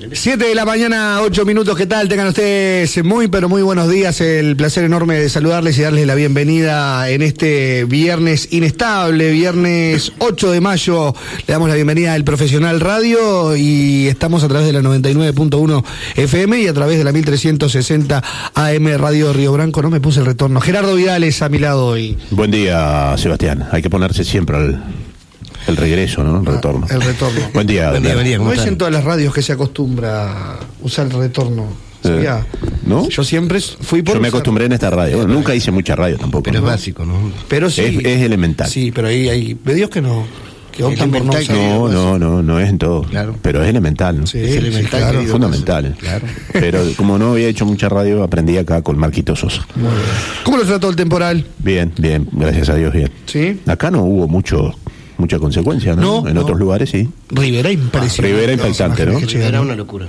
7 de la mañana, 8 minutos, ¿qué tal? Tengan ustedes muy, pero muy buenos días. El placer enorme de saludarles y darles la bienvenida en este viernes inestable, viernes 8 de mayo. Le damos la bienvenida al Profesional Radio y estamos a través de la 99.1 FM y a través de la 1360 AM Radio Río Branco. No me puse el retorno. Gerardo Vidal es a mi lado hoy. Buen día, Sebastián. Hay que ponerse siempre el regreso, ¿no? El retorno. El retorno. Buen día. Buen día. No es en todas las radios que se acostumbra usar el retorno. ¿No? Yo siempre fui por. Yo me acostumbré en esta radio. Bueno, nunca hice mucha radio tampoco. Pero es básico, ¿no? Pero sí. Es elemental. Sí, pero ahí hay medios que no. Que optan por no usar. No es en todo. Claro. Pero es elemental, ¿no? Sí, es elemental, claro. Es fundamental. Claro. Pero como no había hecho mucha radio, aprendí acá con Marquito Sosa. Muy bien. ¿Cómo lo trató el temporal? Bien, gracias a Dios, bien. ¿Sí? Acá no hubo mucha consecuencia, ¿no? En otros lugares sí. Rivera impresionante. Rivera impactante, ¿no? Era una locura.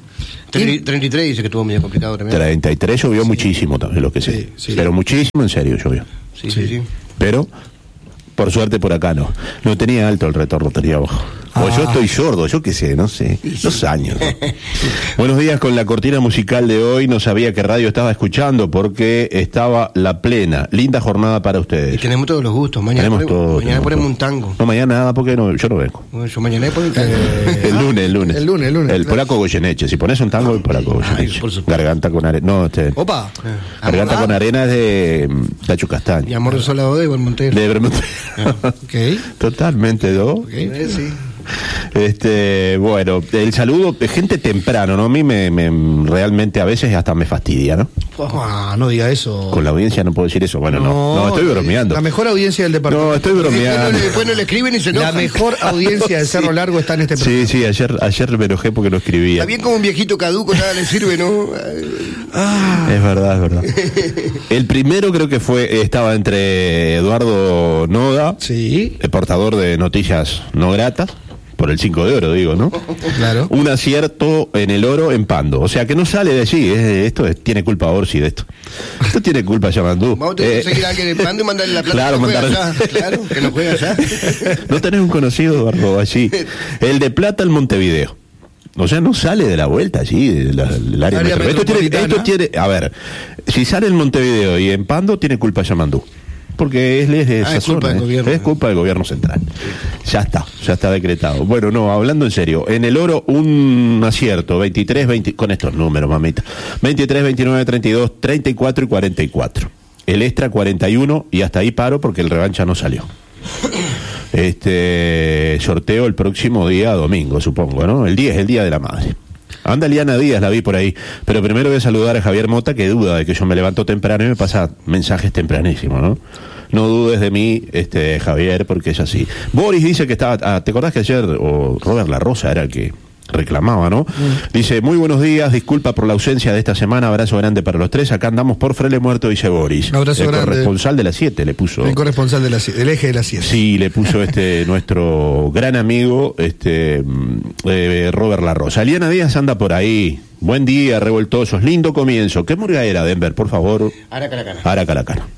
33 dice que estuvo medio complicado también. 33 llovió muchísimo también, lo que sé. Sí. Pero muchísimo en serio llovió. Sí. Pero, por suerte por acá no. No tenía alto el retorno, tenía bajo. O yo estoy sordo, yo qué sé, no sé. 2 años. Buenos días, con la cortina musical de hoy. No sabía qué radio estaba escuchando porque estaba La Plena. Linda jornada para ustedes. Y tenemos todos los gustos. Mañana ponemos un tango. No, mañana nada porque yo no vengo. Bueno, yo mañana pongo un tango. El lunes. El polaco Goyeneche. Si pones un tango, el polaco Goyeneche. Garganta con arena. No, Opa. Garganta con arena es de Tacho Castaño. Y Amor de Solado de Montero. De Bermúdez. Okay. Totalmente, ¿no? Okay. Sí. Bueno, el saludo de gente temprano, ¿no? A mí me realmente a veces hasta me fastidia, ¿no? No diga eso. Con la audiencia no puedo decir eso. Bueno, no estoy bromeando. La mejor audiencia del departamento. No, estoy bromeando. Después no le escriben y se enojan. La mejor audiencia de Cerro Largo está en este programa. Sí, ayer me enojé porque no escribía. Está bien como un viejito caduco, nada le sirve, ¿no? Es verdad. El primero creo que estaba entre Eduardo Noda, sí, el portador de noticias no gratas, por el 5 de oro, digo, ¿no? Claro. Un acierto en el oro en Pando. O sea, que no sale de allí. Tiene culpa Orsi de esto. Esto tiene culpa Yamandú. Vamos a tener que conseguir a alguien en Pando y mandarle la plata. Claro, que no juega allá. No tenés un conocido, Eduardo, allí. El de Plata, el Montevideo. O sea, no sale de la vuelta allí, del área metropolitana. Esto tiene, a ver, si sale en Montevideo y en Pando, tiene culpa Yamandú. Porque es de esa zona, es culpa del gobierno central. Ya está decretado. Bueno, no, hablando en serio, en el oro un acierto, 23, 20, con estos números, mamita, 23, 29, 32, 34 y 44. El extra 41 y hasta ahí paro porque el revancha no salió. Sorteo el próximo día domingo, supongo, ¿no? El 10, el Día de la Madre. Anda Liana Díaz, la vi por ahí. Pero primero voy a saludar a Javier Mota, que duda de que yo me levanto temprano y me pasa mensajes tempranísimos, ¿no? No dudes de mí, Javier, porque es así. Boris dice que estaba... ¿te acordás que ayer, o Robert La Rosa era el que reclamaba, ¿no? Dice, muy buenos días, disculpa por la ausencia de esta semana, abrazo grande para los tres, acá andamos por Frele Muerto, dice Boris. Abrazo el grande. Corresponsal de las 7 le puso. El corresponsal del eje de las 7. Sí, le puso nuestro gran amigo, Robert La Rosa. Liana Díaz anda por ahí. Buen día, revoltosos, lindo comienzo. ¿Qué murga era, Denver, por favor? Aracalacana.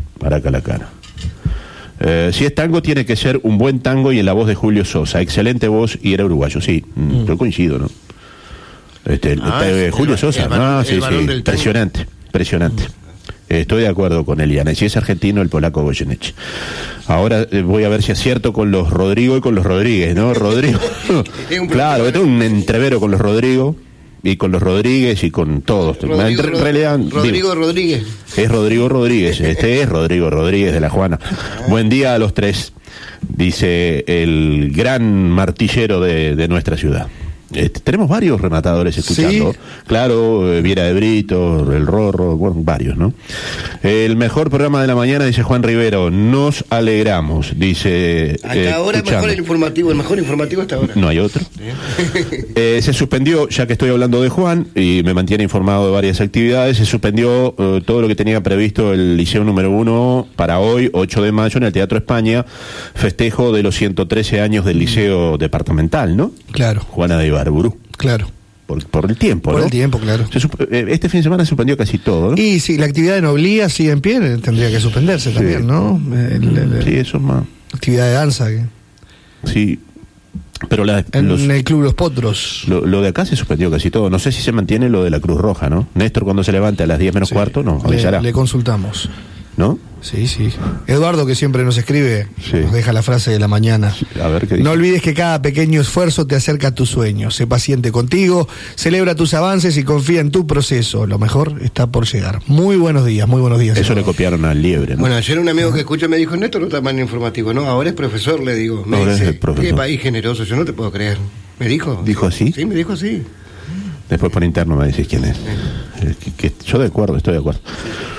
Si es tango, tiene que ser un buen tango y en la voz de Julio Sosa. Excelente voz y era uruguayo, sí. Yo coincido, ¿no? Julio Sosa, sí. Impresionante. Estoy de acuerdo con Eliana. Si es argentino, el polaco Goyeneche. Ahora voy a ver si acierto con los Rodrigo y con los Rodríguez, ¿no? Rodrigo. Claro, esto es un entrevero con los Rodrigo y con los Rodríguez y con todos. Rodrigo Rodríguez. Es Rodrigo Rodríguez. Es Rodrigo Rodríguez de la Juana. Buen día a los tres, dice el gran martillero de nuestra ciudad. Tenemos varios rematadores escuchando. ¿Sí? Claro, Viera de Brito, El Rorro, bueno, varios, ¿no? El mejor programa de la mañana, dice Juan Rivero. Nos alegramos, dice. Hasta ahora mejor el mejor informativo hasta ahora. No hay otro. Se suspendió, ya que estoy hablando de Juan, y me mantiene informado de varias actividades, se suspendió todo lo que tenía previsto el Liceo número 1 para hoy, 8 de mayo, en el Teatro España, festejo de los 113 años del Liceo Departamental, ¿no? Claro. Juana de Ibarburu. Claro. Por el tiempo, Por ¿no? el tiempo, claro. Este fin de semana se suspendió casi todo, ¿no? Y si la actividad de Noblía sigue en pie, tendría que suspenderse también, ¿no? Sí, eso es más. Actividad de danza. Sí. Pero en el Club Los Potros. Lo de acá se suspendió casi todo. No sé si se mantiene lo de la Cruz Roja, ¿no? Néstor, cuando se levante a las 10 menos cuarto, nos avisará. Le consultamos. ¿No? Sí. Eduardo, que siempre nos escribe, nos deja la frase de la mañana. A ver qué dice. No olvides que cada pequeño esfuerzo te acerca a tus sueños. Sé paciente contigo, celebra tus avances y confía en tu proceso. Lo mejor está por llegar. Muy buenos días. Eso Eduardo. le copiaron al Liebre, ¿no? Bueno, ayer un amigo que escucha me dijo, Néstor no está mal informativo, ¿no? Ahora es profesor, le digo. Me Ahora dice, es el profesor. qué país generoso, yo no te puedo creer. ¿Me dijo? ¿Dijo así? Sí, me dijo así. Después por interno me decís quién es. Yo estoy de acuerdo.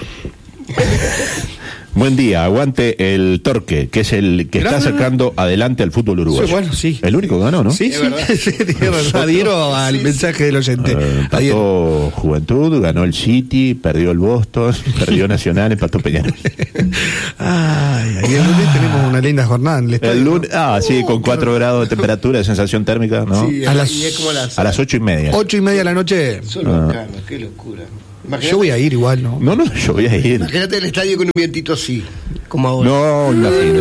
Buen día, aguante el Torque, que es el que está sacando adelante al fútbol uruguayo. Sí, bueno, sí. El único que ganó, ¿no? Sí. Adhiero al mensaje del oyente. Empató Juventud, ganó el City, perdió el Boston, perdió Nacional, empató Peñarol. Y el lunes tenemos una linda jornada en el estadio. El lunes, sí, con 4 grados de temperatura, de sensación térmica, ¿no? Sí, y es como a las 8:30. 8:30 de la noche. Solo qué locura. Imagínate, yo voy a ir igual, ¿no? No, yo voy a ir. Imagínate el estadio con un vientito así, como ahora. No,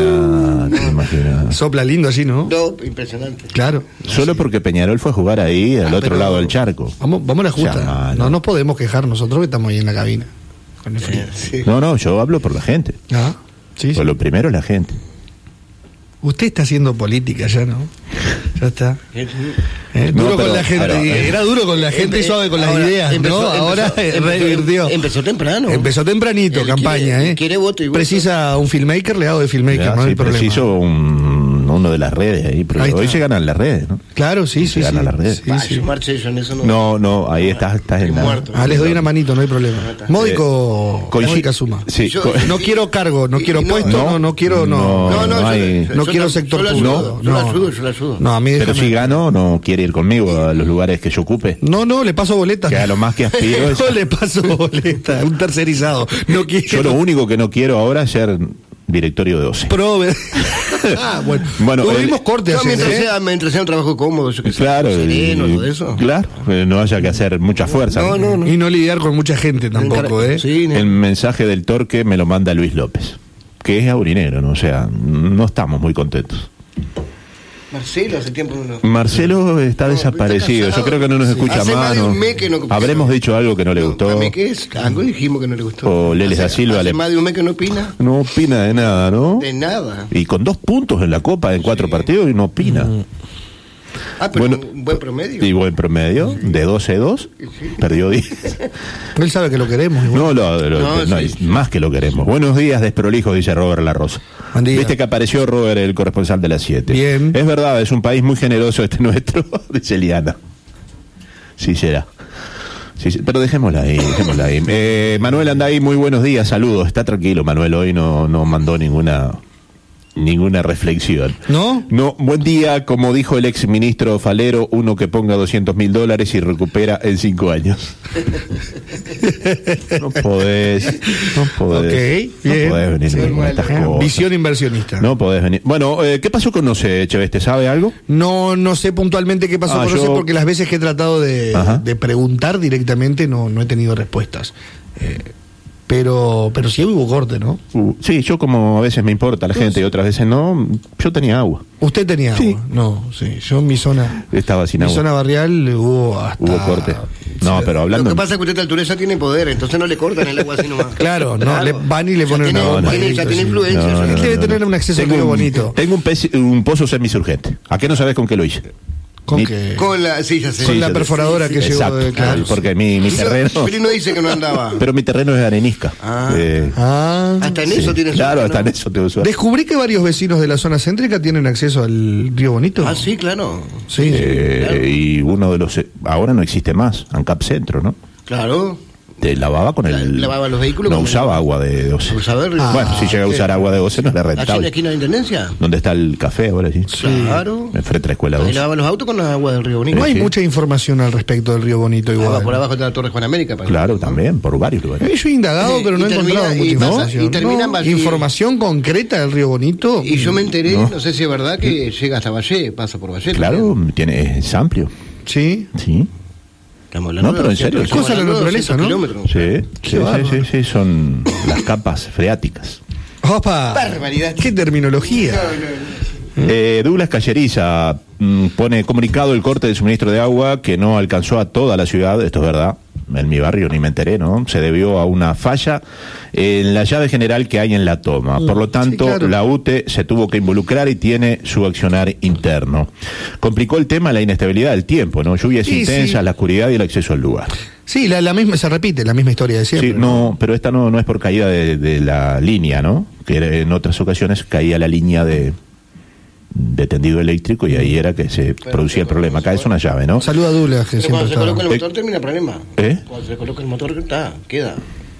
imagina. Sopla lindo así, ¿no? No, impresionante. Claro. Solo porque Peñarol fue a jugar ahí, al otro lado del charco. Vamos a la justa. No nos podemos quejar nosotros que estamos ahí en la cabina. Con el frío. Sí. No, yo hablo por la gente. Sí. Pues lo primero es la gente. Usted está haciendo política ya, ¿no? Ya está. Duro con la gente. Era duro con la gente y suave con las ideas, ¿no? Ahora revirtió. Empezó temprano. Empezó tempranito, campaña, quiere voto y voto. Precisa un filmmaker, le hago de filmmaker, no hay problema. Preciso uno de las redes ahí, pero hoy se ganan las redes, ¿no? Sí. Se ganan las redes. No, ahí estás en la... les doy una manito, no hay problema. Módica suma. Sí. No quiero cargo, no quiero puesto, no quiero... No quiero sector público. Yo la ayudo. No, a mí pero si gano, no quiere ir conmigo a los lugares que yo ocupe. No, le paso boletas. Que a lo más que aspiro es... No le paso boletas, un tercerizado. No quiero. Yo lo único que no quiero ahora es ser directorio de OCE. Bueno, tuvimos cortes. Mientras sea un trabajo cómodo, yo que sé, claro, sereno, todo eso. Claro, no haya que hacer mucha fuerza. No. Y no lidiar con mucha gente tampoco, Sí, El mensaje del Torque me lo manda Luis López, que es aurinegro, ¿no? O sea, no estamos muy contentos. Marcelo, hace tiempo no. Marcelo está desaparecido. Yo creo que no nos escucha hace más. De un mes que no. Habremos dicho algo que no le gustó. ¿A mí qué es? Algo dijimos que no le gustó. O Leles da Silva. Hace más de un mes que no opina. No opina de nada, ¿no? De nada. Y con 2 puntos en la Copa en 4 partidos y no opina. Pero un buen promedio. Y buen promedio, de 12-2, perdió 10. Él sabe que lo queremos. Igual. Más que lo queremos. Buenos días, desprolijos, dice Robert La Rosa. Viste que apareció Robert, el corresponsal de las 7. Bien. Es verdad, es un país muy generoso este nuestro, dice Eliana. Sí será. Sí, pero dejémosla ahí. Manuel anda ahí, muy buenos días, saludos. Está tranquilo, Manuel, hoy no mandó ninguna reflexión. ¿No? No, buen día, como dijo el ex ministro Falero, uno que ponga $200.000 y recupera en 5 años. No podés. Ok, bien. No podés venir con estas cosas. Visión inversionista. No podés venir. Bueno, ¿qué pasó con OCE, Echeveste? ¿Sabe algo? No sé puntualmente qué pasó con OCE porque las veces que he tratado de preguntar directamente no he tenido respuestas. Pero sí hubo corte, ¿no? Sí, yo como a veces me importa la gente y otras veces no, yo tenía agua. ¿Usted tenía agua? No, sí. Yo en mi zona... Estaba sin agua. En mi zona barrial hubo corte. No, pero hablando... Lo que pasa es que usted a altura ya tiene poder, entonces no le cortan el agua así nomás. Claro, le van y le ponen una bomba. Ya tiene influencia. Debe tener un acceso a río bonito. Tengo un pozo semisurgente. ¿A qué no sabes con qué lo hice? ¿Con qué? Con la perforadora que llevó. Claro, porque mi terreno... Pero no dice que no andaba. Pero mi terreno es de arenisca. Hasta en eso tiene... Claro, hasta en eso tengo suerte. Descubrí que varios vecinos de la zona céntrica tienen acceso al Río Bonito. Sí, claro. Sí. Claro. Y uno de los... Ahora no existe más, ANCAP Centro, ¿no? Claro. Te lavaba con el... Lavaba los vehículos. No usaba agua de OCE. Bueno, si llega a usar agua de OCE no era rentable. ¿Allí en la esquina de la Intendencia? ¿Dónde está el café ahora? Sí. Claro. Enfrente de la escuela 2. Ahí lavaba los autos con la agua del Río Bonito. No hay mucha información al respecto del Río Bonito igual. Por abajo de la Torre Juan América. Claro, también, por varios lugares. Yo he indagado, pero no he encontrado mucha información. Y terminan Valle. ¿Información concreta del Río Bonito? Y yo me enteré, no sé si es verdad, que llega hasta Valle, pasa por Valle. Claro, es amplio. Sí. Estamos hablando pero en serio. Es cosa de la naturaleza, ¿no? Sí, son las capas freáticas. ¡Opa! Barbaridad. ¡Qué terminología! Douglas Calleriza pone comunicado el corte de suministro de agua que no alcanzó a toda la ciudad, esto es verdad. En mi barrio ni me enteré, ¿no? Se debió a una falla en la llave general que hay en la toma. Por lo tanto, sí, claro, la UTE se tuvo que involucrar y tiene su accionar interno. Complicó el tema la inestabilidad del tiempo, ¿no? Lluvias intensas, la oscuridad y el acceso al lugar. Sí, la misma, se repite, la misma historia de siempre. Sí, no, pero esta no es por caída de la línea, ¿no? Que en otras ocasiones caía la línea de tendido eléctrico y ahí era que se producía el problema. Acá es una llave, ¿no? Saluda a Douglas, que cuando se coloca el motor termina el problema. Cuando se coloca el motor queda.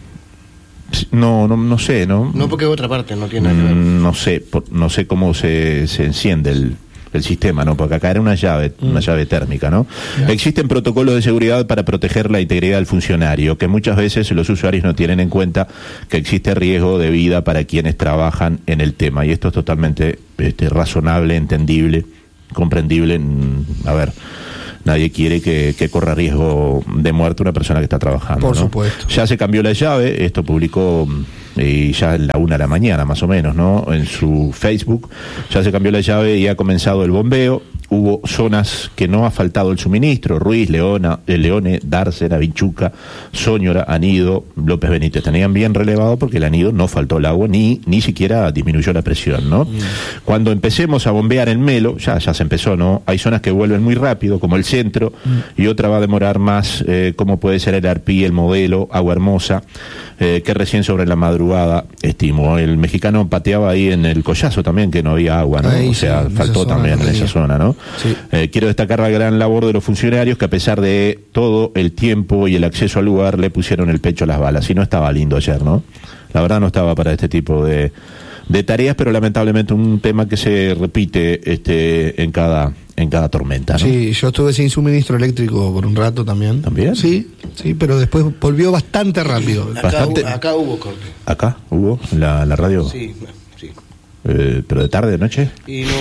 No sé, ¿no? No, porque otra parte no tiene nada que ver. No sé cómo se enciende el sistema, ¿no? Porque acá era una llave térmica, ¿no? Claro. Existen protocolos de seguridad para proteger la integridad del funcionario, que muchas veces los usuarios no tienen en cuenta que existe riesgo de vida para quienes trabajan en el tema, y esto es totalmente razonable, entendible, comprendible. A ver, nadie quiere que corra riesgo de muerte una persona que está trabajando. Por ¿no? supuesto. Ya se cambió la llave, esto publicó ya a la 1 de la mañana más o menos, ¿no? En su Facebook, ya se cambió la llave y ha comenzado el bombeo. Hubo zonas que no ha faltado el suministro: Ruiz, Leone, Dárcena, Vinchuca, Sóñora, Anido, López Benítez. Tenían bien relevado porque el Anido no faltó el agua, ni siquiera disminuyó la presión, ¿no? Cuando empecemos a bombear en Melo, ya se empezó, ¿no? Hay zonas que vuelven muy rápido, como el centro, y otra va a demorar más, como puede ser el Arpí, el Modelo, Agua Hermosa, que recién sobre la madrugada estimó. El mexicano pateaba ahí en el Collazo también, que no había agua, ¿no? Ahí, o sea, sí, faltó también en esa zona, ¿no? Sí. Quiero destacar la gran labor de los funcionarios que, a pesar de todo el tiempo y el acceso al lugar, le pusieron el pecho a las balas. Y no estaba lindo ayer, ¿no? La verdad no estaba para este tipo de tareas, pero lamentablemente un tema que se repite en cada tormenta, ¿no? Sí, yo estuve sin suministro eléctrico por un rato también. ¿También? Sí, pero después volvió bastante rápido. Acá hubo corte. ¿Acá hubo la radio? Sí. ¿Pero de tarde, de noche? Y no,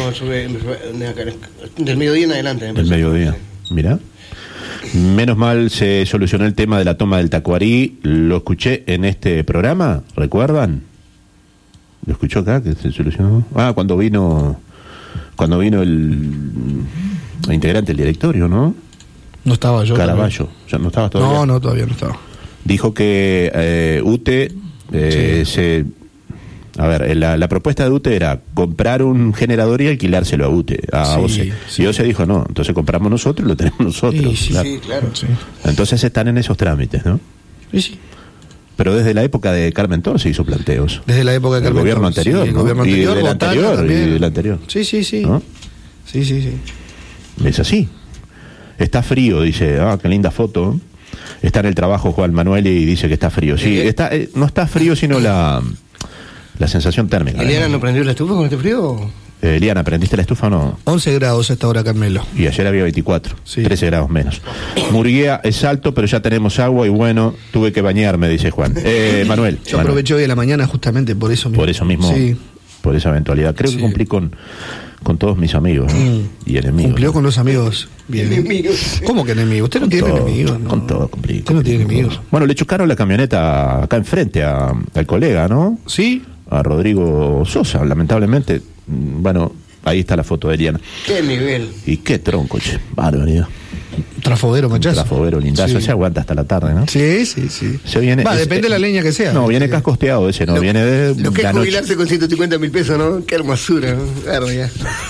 del mediodía en adelante. Del mediodía, mirá. Menos mal se solucionó el tema de la toma del Tacuarí. Lo escuché en este programa, ¿recuerdan? ¿Lo escuchó acá que se solucionó? Cuando vino el integrante del directorio, ¿no? No estaba yo. Caraballo. ¿Ya no estabas todavía? No, todavía no estaba. Dijo que UTE la propuesta de UTE era comprar un generador y alquilárselo a UTE, a OCE. Sí. Y OCE dijo, no, entonces compramos nosotros y lo tenemos nosotros. Sí, claro. Sí. Entonces están en esos trámites, ¿no? Sí. Pero desde la época de Carmentor se hizo planteos. Desde la época de Carmentor. El gobierno anterior, sí, ¿no? El gobierno anterior, y del anterior. Sí. ¿No? Sí. Es así. Está frío, dice. Qué linda foto. Está en el trabajo Juan Manuel y dice que está frío. Sí, no está frío, sino la sensación térmica. ¿Eliana no prendió la estufa con este frío? Eliana, ¿prendiste la estufa o no? 11 grados a esta hora, Carmelo. Y ayer había 24, 13 grados menos. Murguía es alto, pero ya tenemos agua y bueno, tuve que bañarme, dice Juan. Manuel. Yo aproveché hoy a la mañana justamente por eso mismo. Por eso mismo, sí. Por esa eventualidad. Creo que cumplí con todos mis amigos, ¿no? Y enemigos. Cumplió con los amigos. Bien. Enemigos. ¿Cómo que enemigos? Usted no tiene enemigos, ¿no? Con todo cumplí. Usted no tiene enemigos. Bueno, le chocaron la camioneta acá enfrente al colega, ¿no? Sí. A Rodrigo Sosa, lamentablemente. Bueno, ahí está la foto de Eliana. ¡Qué nivel! Y qué tronco, che. Barbaridad. Trafodero, machazo. Trafodero, lindazo. Se aguanta hasta la tarde, ¿no? Sí. Se viene, depende de la leña que sea. No, viene cascosteado ese, no. Viene de lo que la es noche. jubilarse con 150.000 pesos, ¿no? ¡Qué hermosura! ¿no? Claro, ya.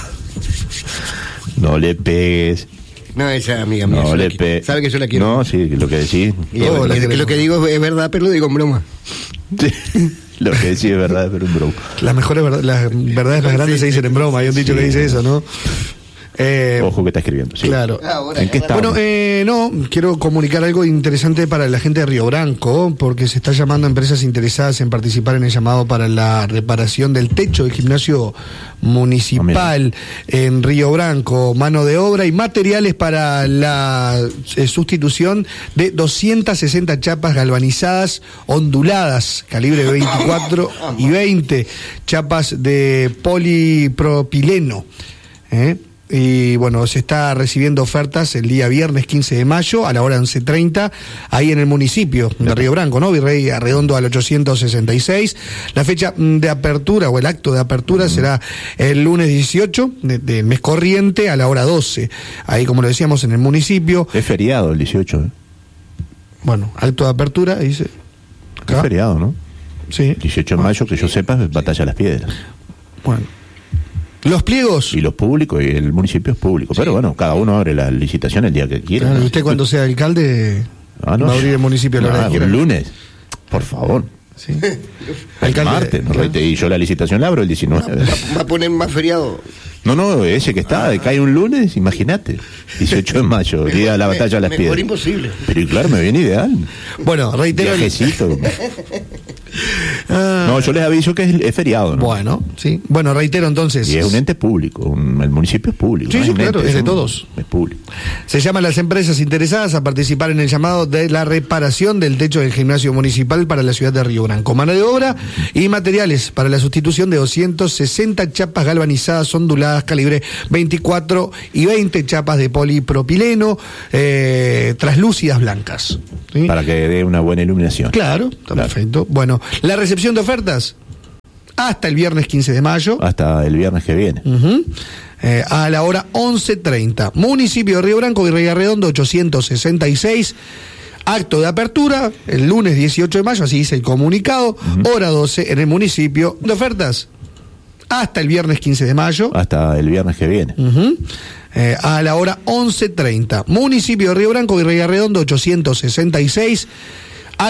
No le pegues. No, esa amiga mía. No le pegues. ¿Sabe que yo la quiero? No, sí, lo que decís. Lo que digo es verdad, pero lo digo en broma. Sí. Lo que decís es verdad, pero en broma. Las verdades más grandes se dicen en broma. Hay un dicho que dice eso, ¿no? Ojo que está escribiendo. Sí. Claro. ¿En qué estamos? Bueno, quiero comunicar algo interesante para la gente de Río Branco, porque se está llamando a empresas interesadas en participar en el llamado para la reparación del techo del gimnasio municipal en Río Branco. Mano de obra y materiales para la sustitución de 260 chapas galvanizadas onduladas, calibre 24 y 20, chapas de polipropileno. Y bueno, se está recibiendo ofertas el día viernes 15 de mayo a la hora 11:30, ahí en el municipio de Río Branco, ¿no? Virrey Arredondo al 866. La fecha de apertura o el acto de apertura será el lunes 18 del mes corriente a la hora 12. Ahí, como lo decíamos, en el municipio. Es feriado el 18, ¿eh? Bueno, acto de apertura, dice. Es feriado, ¿no? Sí. 18 de mayo, que yo sepa, es Batalla de las Piedras. Bueno. Los pliegos. Y los públicos, y el municipio es público. Sí. Pero bueno, cada uno abre la licitación el día que quiera. Claro, usted cuando sea alcalde va a abrir el municipio a la hora que quiera. El lunes, por favor. Sí. El martes, ¿no? Y yo la licitación la abro el 19. ¿Va a poner más feriado? No, ese que está, cae un lunes, imagínate. 18 de mayo, día de la Batalla de las Piedras. Mejor imposible. Pero claro, me viene ideal. Bueno, reitero. Viajecito. No, yo les aviso que es feriado, ¿no? Bueno, sí. Bueno, reitero entonces. Y es un ente público, el municipio es público. Sí, no sí, es claro, ente, es de todos. Es público. Se llaman las empresas interesadas a participar en el llamado de la reparación del techo del gimnasio municipal para la ciudad de Río Branco. Mano de obra y materiales para la sustitución de 260 chapas galvanizadas onduladas calibre 24 y 20 chapas de polipropileno traslúcidas blancas. ¿Sí? Para que dé una buena iluminación. Claro, está perfecto. Bueno, la recepción de ofertas hasta el viernes 15 de mayo. Hasta el viernes que viene. A la hora 11:30. Municipio de Río Branco, Virrey Arredondo 866. Acto de apertura el lunes 18 de mayo, así dice el comunicado. Hora 12 en el municipio. De ofertas hasta el viernes 15 de mayo. Hasta el viernes que viene. A la hora 11:30. Municipio de Río Branco, Virrey Arredondo 866.